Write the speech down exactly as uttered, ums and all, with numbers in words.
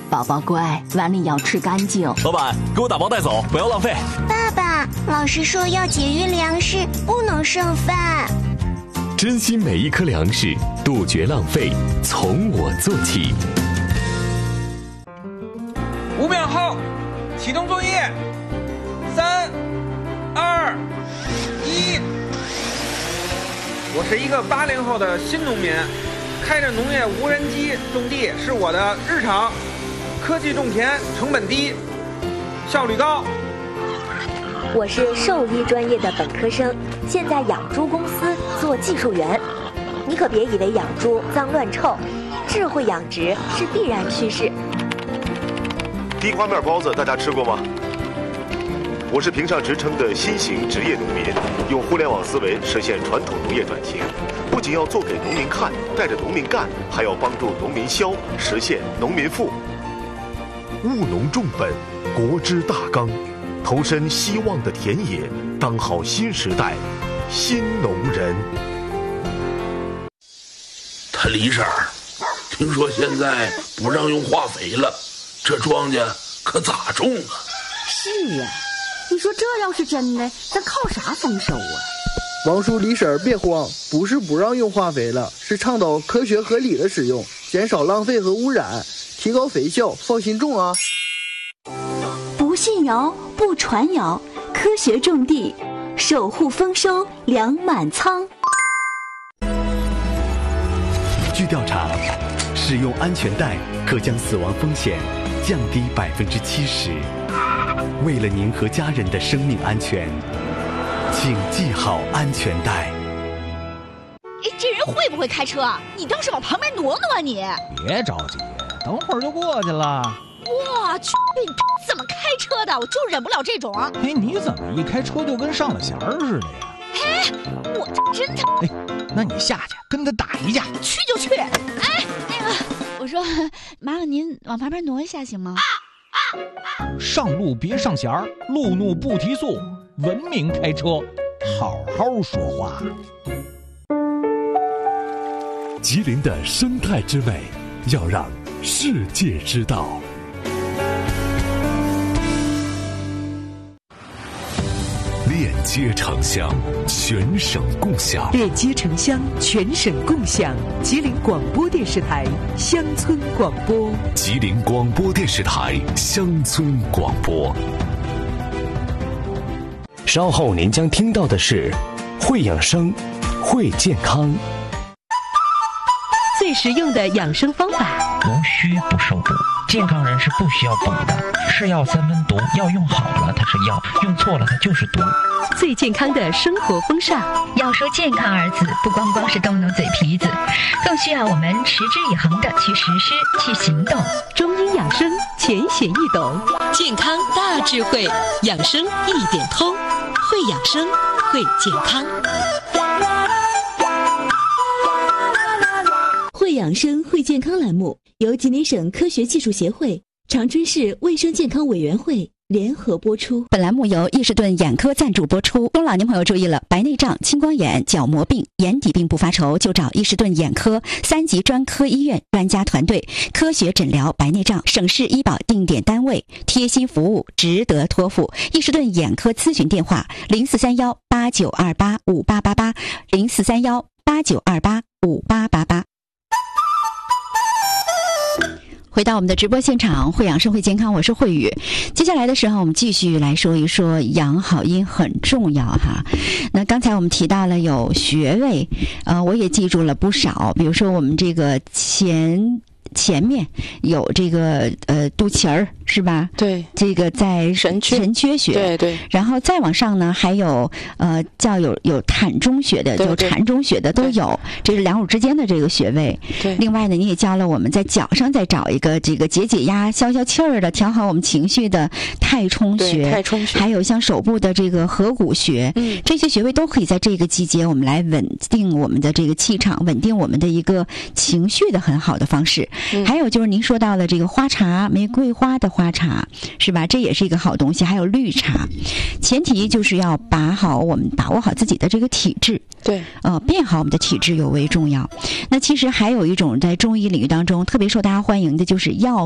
宝宝乖，碗里要吃干净。 老板，给我打包带走，不要浪费。 爸爸，老师说要节约粮食，不能剩饭。 珍惜每一颗粮食，杜绝浪费，从我做起。 五秒后，启动作业。三、二、一。我是一个八零后的新农民，开着农业无人机种地是我的日常。科技种田，成本低，效率高。 我是兽医专业的本科生，现在养猪公司做技术员。你可别以为养猪脏乱臭，智慧养殖是必然趋势。 地瓜面包子大家吃过吗？我是评上职称的新型职业农民，用互联网思维实现传统农业转型，不仅要做给农民看，带着农民干，还要帮助农民消，实现农民富。务农重本，国之大纲，投身希望的田野，当好新时代新农人。 他李婶儿，听说现在不让用化肥了，这庄稼可咋种啊？ 是呀，你说这要是真的，咱靠啥丰收啊？ 王叔李婶儿别慌，不是不让用化肥了，是倡导科学合理的使用，减少浪费和污染，提高肥效，放心种啊！ 不信谣，不传谣，科学种地，守护丰收，粮满仓。 据调查，使用安全带可将死亡风险降低百分之七十。为了您和家人的生命安全，请系好安全带。 哎，这人会不会开车？你倒是往旁边挪挪啊你！ 别着急，等会儿就过去了。 我去，你怎么开车的？我就忍不了这种。 哎，你怎么一开车就跟上了弦儿似的呀？ 哎，我这真的…… 哎，那你下去跟他打一架。 去就去。哎，那个，我说，麻烦您往旁边挪一下行吗？ 上路别上弦儿，路怒不提速，文明开车，好好说话。 吉林的生态之美，要让世界知道。链接城乡，全省共享。 链接城乡，全省共享。吉林广播电视台乡村广播。 吉林广播电视台乡村广播。稍后您将听到的是会养生，会健康。 最实用的养生方法： 无需不受补，健康人是不需要补的。是药三分毒，药用好了它是药，用错了它就是毒。 最健康的生活风尚。 要说健康二字，不光光是动动嘴皮子，更需要我们持之以恒的去实施、去行动。 中医养生浅显易懂， 健康大智慧，养生一点通，会养生，会健康。 会养生会健康栏目由吉林省科学技术协会、长春市卫生健康委员会联合播出。 本栏目由伊士顿眼科赞助播出。中老年朋友注意了，白内障、青光眼、角膜病、眼底病不发愁，就找伊士顿眼科三级专科医院专家团队，科学诊疗白内障，省市医保定点单位，贴心服务，值得托付。伊士顿眼科咨询电话：零四三幺八九二八五八八八，零四三幺八九二八五八八八。回到我们的直播现场，会养生会健康，我是慧宇。接下来的时候，我们继续来说一说养好音很重要哈。那刚才我们提到了有穴位，呃，我也记住了不少，比如说我们这个前。前面有这个呃肚脐儿是吧？ 对， 这个在神阙神阙穴， 对对。 然后再往上呢，还有呃叫有有膻中穴的，有膻中穴的都有，这是两乳之间的这个穴位。 对。 另外呢，你也教了我们在脚上再找一个这个解解压、消消气儿的、调好我们情绪的太冲穴， 太冲穴， 还有像手部的这个合谷穴， 嗯， 这些穴位都可以在这个季节我们来稳定我们的这个气场，稳定我们的一个情绪的很好的方式。 嗯、 还有就是您说到了这个花茶，玫瑰花的花茶是吧？这也是一个好东西。还有绿茶，前提就是要把好我们把握好自己的这个体质， 对， 呃，变好我们的体质尤为重要。那其实还有一种在中医领域当中特别受大家欢迎的，就是药